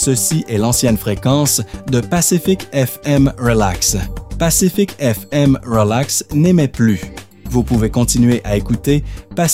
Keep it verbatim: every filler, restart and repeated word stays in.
Ceci est l'ancienne fréquence de Pacific F M Relax. Pacific F M Relax n'émet plus. Vous pouvez continuer à écouter Pacific